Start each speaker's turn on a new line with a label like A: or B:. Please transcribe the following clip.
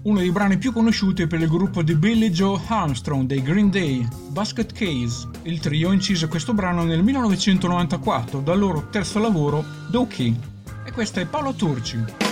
A: uno dei brani più conosciuti per il gruppo di Billie Joe Armstrong dei Green Day, Basket Case. Il trio incise questo brano nel 1994 dal loro terzo lavoro, The OK. E questo è Paolo Turci.